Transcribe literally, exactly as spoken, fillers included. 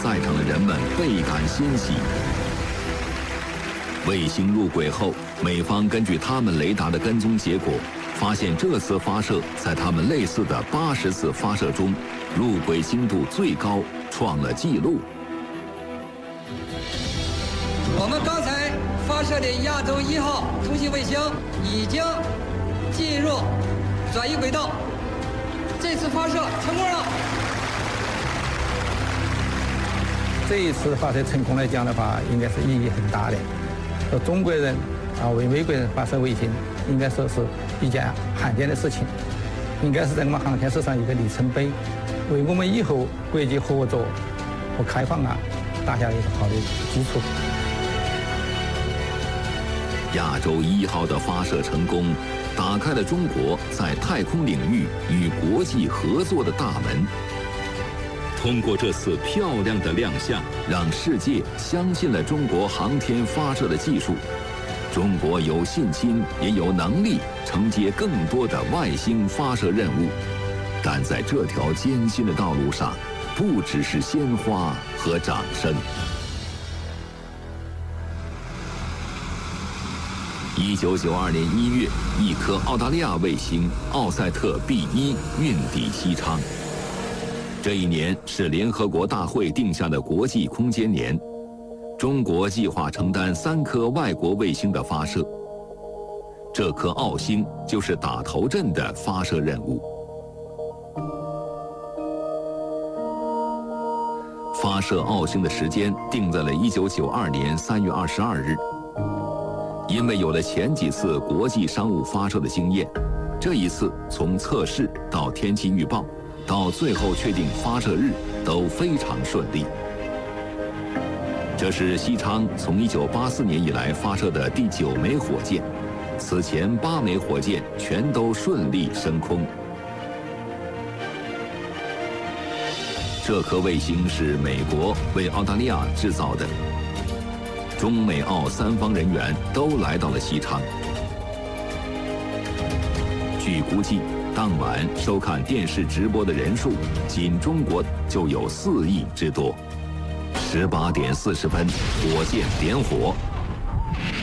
在场的人们倍感欣喜。卫星入轨后，美方根据他们雷达的跟踪结果，发现这次发射在他们类似的八十次发射中，入轨精度最高，创了纪录。 我们刚才发射的亚洲一号通信卫星已经进入转移轨道，这次发射成功了。 这一次发射成功来讲的话，应该是意义很大的。说中国人啊为美国人发射卫星，应该说是一件罕见的事情，应该是在我们航天史上一个里程碑，为我们以后国际合作和开放啊打下一个好的基础。 亚洲一号的发射成功，打开了中国在太空领域与国际合作的大门。通过这次漂亮的亮相，让世界相信了中国航天发射的技术。中国有信心，也有能力承接更多的外星发射任务。但在这条艰辛的道路上，不只是鲜花和掌声。一九九二年一月，一颗澳大利亚卫星奥赛特 B 一运抵西昌。这一年是联合国大会定下的国际空间年，中国计划承担三颗外国卫星的发射。这颗澳星就是打头阵的发射任务。发射澳星的时间定在了一九九二年三月二十二日。因为有了前几次国际商务发射的经验，这一次从测试到天气预报，到最后确定发射日都非常顺利。这是西昌从一九八四年以来发射的第九枚火箭，此前八枚火箭全都顺利升空。这颗卫星是美国为澳大利亚制造的。中美澳三方人员都来到了西昌。据估计，当晚收看电视直播的人数，仅中国就有四亿之多。十八点四十分，火箭点火。